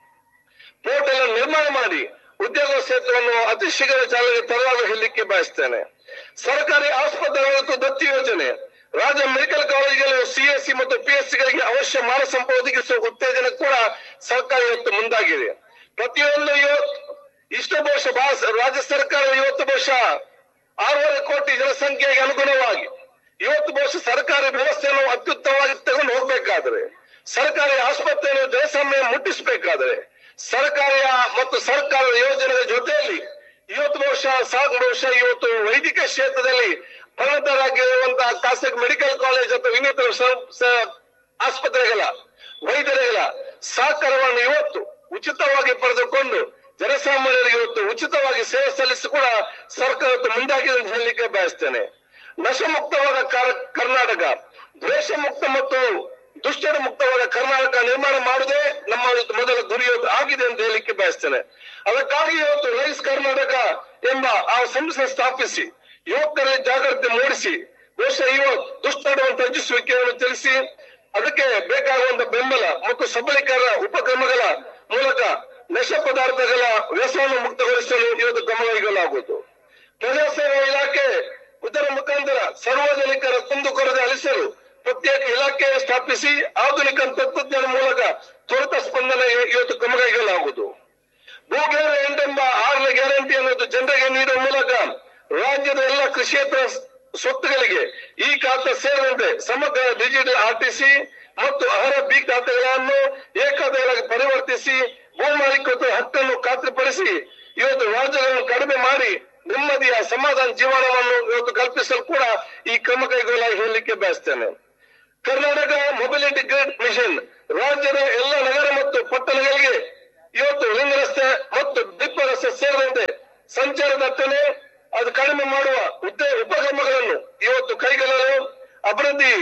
ಪೋರ್ಟಲ್ ಅನ್ನು ನಿರ್ಮಾಣ ಮಾಡಿ ಉದ್ಯೋಗ ಸೇತುವನ್ನು ಅತಿ ಶೀಘ್ರ ಚಾಲನೆಗೆ ತರಲಾಗ ಹೇಳಲಿಕ್ಕೆ ಬಯಸ್ತೇನೆ. ಸರ್ಕಾರಿ ಆಸ್ಪತ್ರೆಗಳ ದತ್ತಿ ಯೋಜನೆ, ರಾಜ್ಯ ಮೆಡಿಕಲ್ ಕಾಲೇಜುಗಳು ಸಿಎಸ್ಸಿ ಮತ್ತು ಪಿಎಸ್ಸಿಗಳಿಗೆ ಅವಶ್ಯ ಮಾನವ ಸಂಪದ ಒದಗಿಸುವ ಉತ್ತೇಜನ ಕೂಡ ಸರ್ಕಾರ ಇವತ್ತು ಮುಂದಾಗಿದೆ. ಪ್ರತಿಯೊಂದು ಇವತ್ತು ಇಷ್ಟು ಬಹುಶಃ ರಾಜ್ಯ ಸರ್ಕಾರ ಇವತ್ತು ಬಹುಶಃ ಆರೂವರೆ ಕೋಟಿ ಜನಸಂಖ್ಯೆಗೆ ಅನುಗುಣವಾಗಿ ಇವತ್ತು ಬಹುಶಃ ಸರ್ಕಾರಿ ವ್ಯವಸ್ಥೆಯನ್ನು ಅತ್ಯುತ್ತಮವಾಗಿ ತಗೊಂಡು ಹೋಗ್ಬೇಕಾದ್ರೆ, ಸರ್ಕಾರಿ ಆಸ್ಪತ್ರೆಯನ್ನು ಜನಸಾಮಾನ್ಯ ಮುಟ್ಟಿಸಬೇಕಾದ್ರೆ, ಸರ್ಕಾರಿಯ ಮತ್ತು ಸರ್ಕಾರದ ಯೋಜನೆಗಳ ಜೊತೆಯಲ್ಲಿ ಇವತ್ತು ಬಹುಶಃ ಸಾಕು ಬಹುಶಃ ಇವತ್ತು ವೈದ್ಯಕೀಯ ಕ್ಷೇತ್ರದಲ್ಲಿ ಪರಿಣತರಾಗಿರುವಂತಹ ಖಾಸಗಿ ಮೆಡಿಕಲ್ ಕಾಲೇಜ್ ಅಥವಾ ಇನ್ನಿತರ ಆಸ್ಪತ್ರೆಗಳ ವೈದ್ಯರುಗಳ ಸಹಕಾರವನ್ನು ಇವತ್ತು ಉಚಿತವಾಗಿ ಪಡೆದುಕೊಂಡು ಜನಸಾಮಾನ್ಯರಿಗೆ ಇವತ್ತು ಉಚಿತವಾಗಿ ಸೇವೆ ಸಲ್ಲಿಸಿ ಕೂಡ ಸರ್ಕಾರ ಮುಂದಾಗಿದೆ ಅಂತ ಹೇಳಲಿಕ್ಕೆ ಬಯಸ್ತೇನೆ. ನಶಮುಕ್ತವಾದ ಕರ್ನಾಟಕ, ದ್ವೇಷ ಮುಕ್ತ ಮತ್ತು ದುಶ್ಚಟ ಮುಕ್ತವಾದ ಕರ್ನಾಟಕ ನಿರ್ಮಾಣ ಮಾಡುವುದೇ ನಮ್ಮ ಮೊದಲ ಗುರಿ ಆಗಿದೆ ಅಂತ ಹೇಳಲಿಕ್ಕೆ ಬಯಸ್ತೇನೆ. ಅದಕ್ಕಾಗಿ ಇವತ್ತು ರೈಸ್ ಕರ್ನಾಟಕ ಎಂಬ ಆ ಸಂಸ್ಥೆ ಸ್ಥಾಪಿಸಿ ಯುವಕರಲ್ಲಿ ಜಾಗೃತಿ ಮೂಡಿಸಿ ಬಹುಶಃ ಇವ ದುಶ್ಚಟವನ್ನು ತ್ಯಜಿಸುವಿಕೆಯನ್ನು ತಿಳಿಸಿ ಅದಕ್ಕೆ ಬೇಕಾಗುವಂತ ಬೆಂಬಲ ಮತ್ತು ಸಬಲೀಕರಣ ಉಪಕ್ರಮಗಳ ಮೂಲಕ ನಶೆ ಪದಾರ್ಥಗಳ ವ್ಯಸನವನ್ನು ಮುಕ್ತಗೊಳಿಸಲು ಇವತ್ತು ಗಮನವಹಿಸಲಾಗುವುದು. ಪ್ರಜಾಸೇವಾ ಇಲಾಖೆ ಇದರ ಮುಖಾಂತರ ಸಾರ್ವಜನಿಕರ ಕುಂದುಕೊರತೆ ಅಳಿಸಲು ಪ್ರತ್ಯೇಕ ಇಲಾಖೆ ಸ್ಥಾಪಿಸಿ ಆಧುನಿಕ ತಂತ್ರಜ್ಞಾನ ಮೂಲಕ ತ್ವರಿತ ಸ್ಪಂದನೆ ಇವತ್ತು ಗಮನವಹಿಸಲಾಗುವುದು. ಭೂ ಗ್ಯಾರಂಟಿ ಎಂಬ ಆರನೇ ಗ್ಯಾರಂಟಿ ಅನ್ನೋದು ಜನರಿಗೆ ನೀಡುವ ಮೂಲಕ ರಾಜ್ಯದ ಎಲ್ಲ ಕೃಷಿಯೇತರ ಸ್ವತ್ತುಗಳಿಗೆ ಈ ಖಾತೆ ಸೇರಿದಂತೆ ಸಮಗ್ರ ಡಿಜಿಟಲ್ ಆರ್ಟಿಸಿ ಮತ್ತು ಆಹಾರ ಬಿ ಖಾತೆಗಳನ್ನು ಏಕತೆಯಾಗಿ ಪರಿವರ್ತಿಸಿ ಭೂ ಮಾಲೀಕತ್ವ ಹಕ್ಕನ್ನು ಖಾತ್ರಿಪಡಿಸಿ ಇವತ್ತು ರಾಜ್ಯಗಳನ್ನು ಕಡಿಮೆ ಮಾಡಿ ನೆಮ್ಮದಿಯ ಸಮಾಧಾನ ಜೀವನವನ್ನು ಇವತ್ತು ಕಲ್ಪಿಸಲು ಕೂಡ ಈ ಕ್ರಮ ಕೈಗೊಳ್ಳಲಾಗಿ ಹೇಳಲಿಕ್ಕೆ ಬಯಸ್ತೇನೆ. ಕರ್ನಾಟಕ ಮೊಬಿಲಿಟಿ ಗ್ರಿಡ್ ಮಿಷನ್ ರಾಜ್ಯದ ಎಲ್ಲ ನಗರ ಮತ್ತು ಪಟ್ಟಣಗಳಿಗೆ ಇವತ್ತು ರಿಂಗ್ ರಸ್ತೆ ಮತ್ತು ಡಿಪ್ ರಸ್ತೆ ಸೇರಿದಂತೆ ಸಂಚಾರ ದಟ್ಟಣೆ ಅದು ಕಡಿಮೆ ಮಾಡುವ ಉದ್ಯೋಗ ಉಪಕ್ರಮಗಳನ್ನು ಇವತ್ತು ಕೈಗೊಳ್ಳಲು ಅಭಿವೃದ್ಧಿ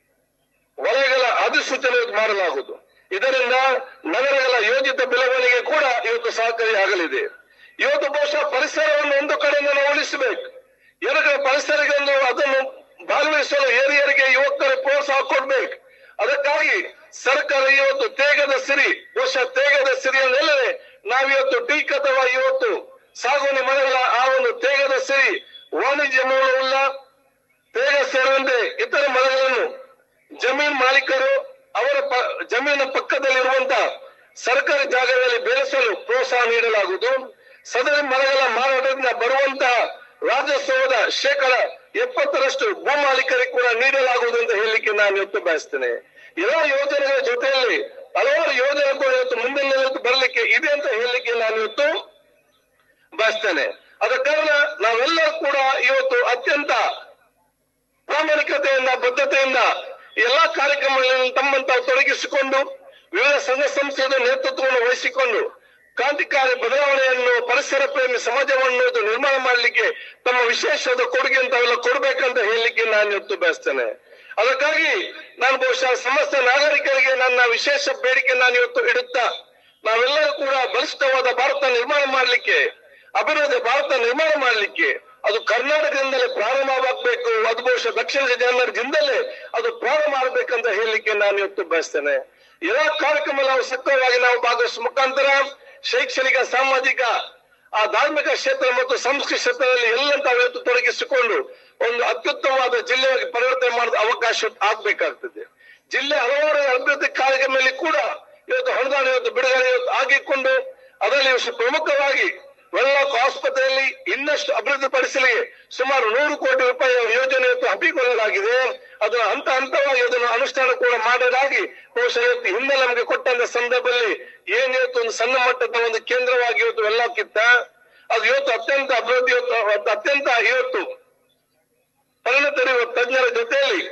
ವಲಯಗಳ ಅಧಿಸೂಚನೆ ಮಾಡಲಾಗುವುದು. ಇದರಿಂದ ನಗರಗಳ ಯೋಜಿತ ಬೆಳವಣಿಗೆ ಕೂಡ ಇವತ್ತು ಸಹಕಾರಿಯಾಗಲಿದೆ. ಇವತ್ತು ಬಹುಶಃ ಪರಿಸರವನ್ನು ಒಂದು ಕಡೆಯಿಂದ ನಾವು ಉಳಿಸಬೇಕು, ಎರಡು ಪರಿಸರಗಳನ್ನು ಅದನ್ನು ಭಾಗವಹಿಸಲು ಹಿರಿಯರಿಗೆ ಯುವಕರ ಪ್ರೋತ್ಸಾಹ ಕೊಡ್ಬೇಕು. ಅದಕ್ಕಾಗಿ ಸರ್ಕಾರ ಇವತ್ತು ತೇಗದ ಸಿರಿ ಬಹುಶಃ ತೇಗದ ಸಿರಿಯನ್ನೆಲ್ಲವೇ ನಾವಿವತ್ತು ಟೀಕ್ ಅಥವಾ ಇವತ್ತು ಸಾಗುವಳಿ ಮರಗಳ ಆ ಒಂದು ತೇಗದ ಸಿರಿ ವಾಣಿಜ್ಯ ಮೂಲವುಳ್ಳ ತೇಗ ಸೇರಿದಂತೆ ಇತರ ಮರಗಳನ್ನು ಜಮೀನ್ ಮಾಲೀಕರು ಅವರ ಜಮೀನಿನ ಪಕ್ಕದಲ್ಲಿರುವಂತಹ ಸರ್ಕಾರಿ ಜಾಗದಲ್ಲಿ ಬೆಳೆಸಲು ಪ್ರೋತ್ಸಾಹ ನೀಡಲಾಗುವುದು. ಸದರಿ ಮರಗಳ ಮಾರಾಟದಿಂದ ಬರುವಂತಹ ರಾಜ್ಯೋತ್ಸವದ ಶೇಕಡ ಎಪ್ಪತ್ತರಷ್ಟು ಭೂ ಮಾಲೀಕರಿಗೆ ಕೂಡ ನೀಡಲಾಗುವುದು ಅಂತ ಹೇಳಲಿಕ್ಕೆ ನಾನು ಇವತ್ತು ಬಯಸ್ತೇನೆ. ಎಲ್ಲ ಯೋಜನೆಗಳ ಜೊತೆಯಲ್ಲಿ ಹಲವಾರು ಯೋಜನೆಗಳು ಇವತ್ತು ಮುಂದಿನ ಬರಲಿಕ್ಕೆ ಇದೆ ಅಂತ ಹೇಳಲಿಕ್ಕೆ ನಾನು ಇವತ್ತು ಬಯಸ್ತೇನೆ. ಅದ ಕಾರಣ ನಾವೆಲ್ಲರೂ ಕೂಡ ಇವತ್ತು ಅತ್ಯಂತ ಪ್ರಾಮಾಣಿಕತೆಯಿಂದ ಬದ್ಧತೆಯಿಂದ ಎಲ್ಲಾ ಕಾರ್ಯಕ್ರಮಗಳಲ್ಲಿ ತಮ್ಮನ್ನು ತಾವು ತೊಡಗಿಸಿಕೊಂಡು ವಿವಿಧ ಸಂಘ ಸಂಸ್ಥೆಯ ನೇತೃತ್ವವನ್ನು ವಹಿಸಿಕೊಂಡು ಕ್ರಾಂತಿಕಾರಿ ಬದಲಾವಣೆಯನ್ನು ಪರಿಸರ ಪ್ರೇಮಿ ಸಮಾಜವನ್ನು ನಿರ್ಮಾಣ ಮಾಡಲಿಕ್ಕೆ ತಮ್ಮ ವಿಶೇಷವಾದ ಕೊಡುಗೆ ಅಂತಾವೆಲ್ಲ ಕೊಡ್ಬೇಕಂತ ಹೇಳಲಿಕ್ಕೆ ನಾನು ಇವತ್ತು ಬಯಸ್ತೇನೆ. ಅದಕ್ಕಾಗಿ ನಾನು ಬಹುಶಃ ಸಮಸ್ತ ನಾಗರಿಕರಿಗೆ ನನ್ನ ವಿಶೇಷ ಬೇಡಿಕೆ ನಾನು ಇವತ್ತು ಇಡುತ್ತಾ ನಾವೆಲ್ಲರೂ ಕೂಡ ಬಲಿಷ್ಠವಾದ ಭಾರತ ನಿರ್ಮಾಣ ಮಾಡಲಿಕ್ಕೆ, ಅಭಿವೃದ್ಧಿ ಭಾರತ ನಿರ್ಮಾಣ ಮಾಡಲಿಕ್ಕೆ ಅದು ಕರ್ನಾಟಕದಿಂದಲೇ ಪ್ರಾರಂಭವಾಗಬೇಕು. ಅದು ಬಹುಶಃ ದಕ್ಷಿಣ ಕನ್ನಡದಿಂದಲೇ ಅದು ಪ್ರಾರಂಭ ಆಗಬೇಕಂತ ಹೇಳಲಿಕ್ಕೆ ನಾನು ಇವತ್ತು ಬಯಸ್ತೇನೆ. ಎಲ್ಲಾ ಕಾರ್ಯಕ್ರಮ ನಾವು ಸಕ್ರಿಯವಾಗಿ ನಾವು ಭಾಗವಹಿಸುವ ಮುಖಾಂತರ ಶೈಕ್ಷಣಿಕ, ಸಾಮಾಜಿಕ, ಆ ಧಾರ್ಮಿಕ ಕ್ಷೇತ್ರ ಮತ್ತು ಸಂಸ್ಕೃತಿ ಕ್ಷೇತ್ರದಲ್ಲಿ ಎಲ್ಲ ತಾವು ಇವತ್ತು ತೊಡಗಿಸಿಕೊಂಡು ಒಂದು ಅತ್ಯುತ್ತಮವಾದ ಜಿಲ್ಲೆಯಾಗಿ ಪರಿವರ್ತನೆ ಮಾಡುವ ಅವಕಾಶ ಆಗ್ಬೇಕಾಗ್ತದೆ. ಜಿಲ್ಲೆ ಹಲವಾರು ಅಭಿವೃದ್ಧಿ ಕಾರ್ಯಕ್ರಮದಲ್ಲಿ ಕೂಡ ಇವತ್ತು ಅನುದಾನ ಇವತ್ತು ಬಿಡುಗಡೆ ಇವತ್ತು ಆಗಿಕೊಂಡು ಅದರಲ್ಲಿ ಪ್ರಮುಖವಾಗಿ ವೆನ್ಲಾಕ್ ಆಸ್ಪತ್ರೆಯಲ್ಲಿ ಇನ್ನಷ್ಟು ಅಭಿವೃದ್ಧಿ ಪಡಿಸಲಿ ಸುಮಾರು ನೂರು ಕೋಟಿ ರೂಪಾಯಿ ಯೋಜನೆ ಇವತ್ತು ಹಮ್ಮಿಕೊಳ್ಳಲಾಗಿದೆ. ಅದನ್ನು ಹಂತ ಹಂತವಾಗಿ ಅದನ್ನು ಅನುಷ್ಠಾನ ಕೂಡ ಮಾಡಲಾಗಿ ಬಹುಶಃ ಇವತ್ತು ಹಿಂದೆ ನಮಗೆ ಕೊಟ್ಟಂತ ಸಂದರ್ಭದಲ್ಲಿ ಏನ್ ಇವತ್ತು ಒಂದು ಸಣ್ಣ ಮಟ್ಟದ ಒಂದು ಕೇಂದ್ರವಾಗಿ ಇವತ್ತು ವೆನ್ಲಾಕ್ ಇತ್ತ, ಅದು ಇವತ್ತು ಅತ್ಯಂತ ಅಭಿವೃದ್ಧಿ ಇವತ್ತು ಅತ್ಯಂತ ಇವತ್ತು ಪರಿಣತರಿರುವ ತಜ್ಞರ ಜೊತೆಯಲ್ಲಿ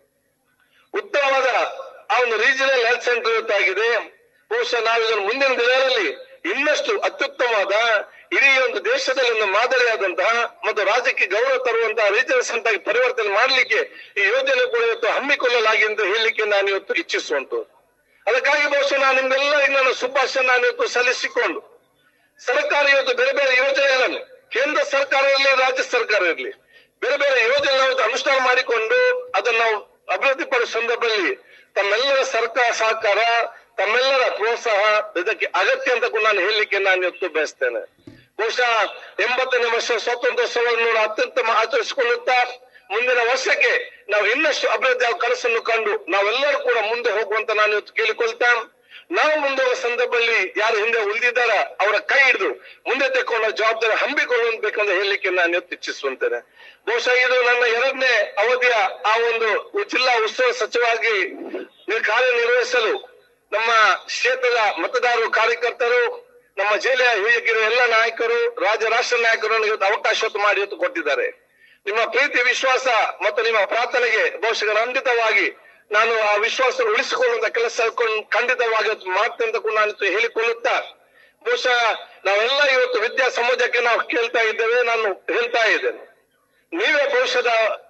ಉತ್ತಮವಾದ ಆ ಒಂದು ರೀಜನಲ್ ಹೆಲ್ತ್ ಸೆಂಟರ್ ಇವತ್ತಾಗಿದೆ. ಬಹುಶಃ ನಾವು ಇದನ್ನು ಮುಂದಿನ ದಿನಗಳಲ್ಲಿ ಇನ್ನಷ್ಟು ಅತ್ಯುತ್ತಮವಾದ ಇಡೀ ಒಂದು ದೇಶದಲ್ಲಿ ಒಂದು ಮಾದರಿಯಾದಂತಹ ಮತ್ತು ರಾಜ್ಯಕ್ಕೆ ಗೌರವ ತರುವಂತಹ ರೀಜನಲ್ ಸೆಂಟರ್ ಆಗಿ ಪರಿವರ್ತನೆ ಮಾಡಲಿಕ್ಕೆ ಈ ಯೋಜನೆ ಕೂಡ ಇವತ್ತು ಹಮ್ಮಿಕೊಳ್ಳಲಾಗಿದೆ ಅಂತ ಹೇಳಲಿಕ್ಕೆ ನಾನು ಇವತ್ತು ಇಚ್ಛಿಸುವಂತದ್ದು. ಅದಕ್ಕಾಗಿ ಬಹುಶಃ ನಾನು ನಿಮ್ಗೆಲ್ಲರಿಗೂ ನನ್ನ ಶುಭಾಶಯ ನಾನು ಇವತ್ತು ಸಲ್ಲಿಸಿಕೊಂಡು ಸರ್ಕಾರ ಇವತ್ತು ಬೇರೆ ಬೇರೆ ಯೋಜನೆಗಳನ್ನು ಕೇಂದ್ರ ಸರ್ಕಾರ ಇರಲಿ, ರಾಜ್ಯ ಸರ್ಕಾರ ಇರಲಿ, ಬೇರೆ ಬೇರೆ ಯೋಜನೆ ಅನುಷ್ಠಾನ ಮಾಡಿಕೊಂಡು ಅದನ್ನು ನಾವು ಅಭಿವೃದ್ಧಿ ಪಡಿಸುವ ಸಂದರ್ಭದಲ್ಲಿ ತಮ್ಮೆಲ್ಲರ ಸರ್ಕಾರ ಸಹಕಾರ, ತಮ್ಮೆಲ್ಲರ ಪ್ರೋತ್ಸಾಹ ಇದಕ್ಕೆ ಅಗತ್ಯ ಅಂತ ಕೂಡ ನಾನು ಹೇಳಲಿಕ್ಕೆ ನಾನು ಇವತ್ತು ಬಯಸ್ತೇನೆ. ಬಹುಶಃ ಎಂಬತ್ತನೇ ವರ್ಷ ಸ್ವಾತಂತ್ರ್ಯೋತ್ಸವವನ್ನು ಅತ್ಯಂತ ಆಚರಿಸಿಕೊಳ್ಳುತ್ತಾ ಮುಂದಿನ ವರ್ಷಕ್ಕೆ ನಾವು ಇನ್ನಷ್ಟು ಅಭಿವೃದ್ಧಿಯ ಕನಸನ್ನು ಕಂಡು ನಾವೆಲ್ಲರೂ ಕೂಡ ಮುಂದೆ ಹೋಗುವಂತ ನಾನು ಇವತ್ತು ಕೇಳಿಕೊಳ್ತಾ, ನಾವು ಮುಂದೆ ಹೋಗುವ ಸಂದರ್ಭದಲ್ಲಿ ಯಾರು ಹಿಂದೆ ಉಳಿದಿದ್ದಾರ ಅವರ ಕೈ ಹಿಡಿದು ಮುಂದೆ ತೆಕ್ಕೊಂಡ ಜವಾಬ್ದಾರಿ ಹಮ್ಮಿಕೊಳ್ಳಬೇಕಂತ ಹೇಳಲಿಕ್ಕೆ ನಾನು ಇವತ್ತು ಇಚ್ಛಿಸುವಂತೇನೆ. ಬಹುಶಃ ಇದು ನನ್ನ ಎರಡನೇ ಅವಧಿಯ ಆ ಒಂದು ಜಿಲ್ಲಾ ಉತ್ಸವ ಸಚಿವರಾಗಿ ಕಾರ್ಯನಿರ್ವಹಿಸಲು ನಮ್ಮ ಕ್ಷೇತ್ರದ ಮತದಾರರು, ಕಾರ್ಯಕರ್ತರು, ನಮ್ಮ ಜಿಲ್ಲೆಯ ಹಿರಿಯ ಎಲ್ಲ ನಾಯಕರು, ರಾಜ್ಯ ರಾಷ್ಟ್ರ ನಾಯಕರನ್ನು ಇವತ್ತು ಅವಕಾಶ ಮಾಡಿ ಇವತ್ತು ಕೊಟ್ಟಿದ್ದಾರೆ. ನಿಮ್ಮ ಪ್ರೀತಿ, ವಿಶ್ವಾಸ ಮತ್ತು ನಿಮ್ಮ ಪ್ರಾರ್ಥನೆಗೆ ಬಹುಶಃ ಖಂಡಿತವಾಗಿ ನಾನು ಆ ವಿಶ್ವಾಸ ಉಳಿಸಿಕೊಳ್ಳುವಂತ ಕೆಲಸ ಖಂಡಿತವಾಗಿ ಮಾಡ್ತೇನೆ ಅಂತ ಕೂಡ ನಾನು ಹೇಳಿಕೊಳ್ಳುತ್ತಾ, ಬಹುಶಃ ನಾವೆಲ್ಲ ಇವತ್ತು ವಿದ್ಯಾ ಸಮಾಜಕ್ಕೆ ನಾವು ಕೇಳ್ತಾ ಇದ್ದೇವೆ, ನಾನು ಹೇಳ್ತಾ ಇದ್ದೇನೆ, ನೀವೇ ಭವಿಷ್ಯದ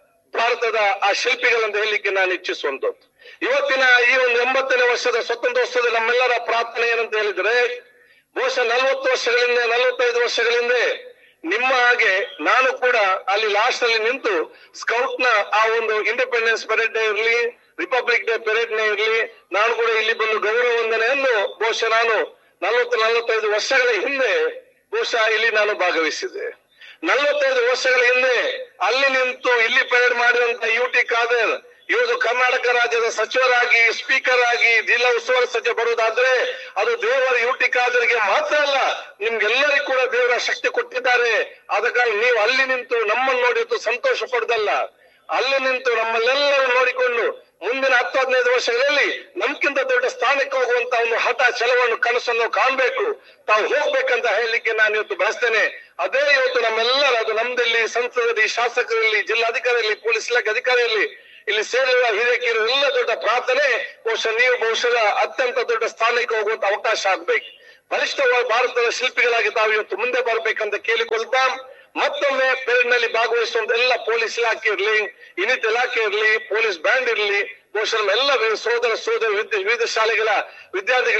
ಭಾರತದ ಆ ಶಿಲ್ಪಿಗಳಂತ ಹೇಳಲಿಕ್ಕೆ ನಾನು ಇಚ್ಛಿಸುವಂತದ್ದು. ಇವತ್ತಿನ ಈ ಒಂದು ಎಂಬತ್ತನೇ ವರ್ಷದ ಸ್ವತಂತ್ರೋತ್ಸವದ ನಮ್ಮೆಲ್ಲರ ಪ್ರಾರ್ಥನೆ ಏನಂತ ಹೇಳಿದ್ರೆ, ಬಹುಶಃ ನಲವತ್ತು ವರ್ಷಗಳಿಂದ ನಲವತ್ತೈದು ವರ್ಷಗಳಿಂದ ನಿಮ್ಮ ಹಾಗೆ ನಾನು ಕೂಡ ಅಲ್ಲಿ ಲಾಸ್ಟ್ ಅಲ್ಲಿ ನಿಂತು ಸ್ಕೌಟ್ ನ ಆ ಒಂದು ಇಂಡಿಪೆಂಡೆನ್ಸ್ ಪರೇಡ್ ಡೇ ಇರಲಿ, ರಿಪಬ್ಲಿಕ್ ಡೇ ಪರೇಡ್ ನೇ ಇರಲಿ, ನಾನು ಕೂಡ ಇಲ್ಲಿ ಬಂದು ಗೌರವ ವಂದನೆಯನ್ನು ಬಹುಶಃ ನಾನು ನಲವತ್ತು ನಲವತ್ತೈದು ವರ್ಷಗಳ ಹಿಂದೆ ಬಹುಶಃ ಇಲ್ಲಿ ನಾನು ಭಾಗವಹಿಸಿದೆ. ನಲವತ್ತೈದು ವರ್ಷಗಳ ಹಿಂದೆ ಅಲ್ಲಿ ನಿಂತು ಇಲ್ಲಿ ಪರೇಡ್ ಮಾಡಿದಂತ ಯು ಟಿ ಖಾದರ್ ಇವತ್ತು ಕರ್ನಾಟಕ ರಾಜ್ಯದ ಸಚಿವರಾಗಿ, ಸ್ಪೀಕರ್ ಆಗಿ, ಜಿಲ್ಲಾ ಉಸ್ತುವಾರಿ ಸಚಿವ ಬರುವುದಾದ್ರೆ ಅದು ದೇವರ ಯು ಟಿ ಖಾದರ್ಗೆ ಮಾತ್ರ ಅಲ್ಲ, ನಿಮ್ಗೆಲ್ಲರಿಗೂ ಕೂಡ ದೇವರ ಶಕ್ತಿ ಕೊಟ್ಟಿದ್ದಾರೆ. ಆದ ಕಾರಣ ನೀವು ಅಲ್ಲಿ ನಿಂತು ನಮ್ಮನ್ನು ನೋಡಿ ಸಂತೋಷ ಪಡುದಲ್ಲ, ಅಲ್ಲಿ ನಿಂತು ನಮ್ಮಲ್ಲೆಲ್ಲರೂ ನೋಡಿಕೊಂಡು ಮುಂದಿನ ಹತ್ತು ಹದಿನೈದು ವರ್ಷಗಳಲ್ಲಿ ನಮ್ಗಿಂತ ದೊಡ್ಡ ಸ್ಥಾನಕ್ಕೆ ಹೋಗುವಂತ ಒಂದು ಹಠ, ಛಲವನ್ನು, ಕನಸನ್ನು ಕಾಣ್ಬೇಕು, ತಾವು ಹೋಗ್ಬೇಕಂತ ಹೇಳಲಿಕ್ಕೆ ನಾನು ಇವತ್ತು ಬಯಸ್ತೇನೆ. ಅದೇ ಇವತ್ತು ನಮ್ಮೆಲ್ಲರ, ಅದು ನಮ್ದಲ್ಲಿ ಸಂಸದರಲ್ಲಿ, ಶಾಸಕರಲ್ಲಿ, ಜಿಲ್ಲಾಧಿಕಾರಿಯಲ್ಲಿ, ಪೊಲೀಸ್ ಇಲಾಖೆ ಅಧಿಕಾರಿಯಲ್ಲಿ, ಇಲ್ಲಿ ಸೇರಿರುವ ಹಿರಿಯಕಿರು ಎಲ್ಲ ದೊಡ್ಡ ಪ್ರಾರ್ಥನೆ, ಬಹುಶಃ ನೀವು ಬಹುಶಃ ಅತ್ಯಂತ ದೊಡ್ಡ ಸ್ಥಾನಕ್ಕೆ ಹೋಗುವಂತ ಅವಕಾಶ ಆಗ್ಬೇಕು. ಬಲಿಷ್ಠವಾದ ಭಾರತದ ಶಿಲ್ಪಿಗಳಾಗಿ ತಾವು ಇವತ್ತು ಮುಂದೆ ಬರ್ಬೇಕಂತ ಕೇಳಿಕೊಳ್ತಾ, ಮತ್ತೊಮ್ಮೆ ಪೆರೇಡ್ ನಲ್ಲಿ ಭಾಗವಹಿಸುವಂತ ಎಲ್ಲ ಪೊಲೀಸ್ ಇಲಾಖೆ ಇರಲಿ, ಇನ್ನಿತ ಇಲಾಖೆ ಇರಲಿ, ಪೊಲೀಸ್ ಬ್ಯಾಂಡ್ ಇರಲಿ, ಬಹುಶಃ ಎಲ್ಲ ಸೋದರ ಸೋದರ ವಿವಿಧ ಶಾಲೆಗಳ ವಿದ್ಯಾರ್ಥಿಗಳು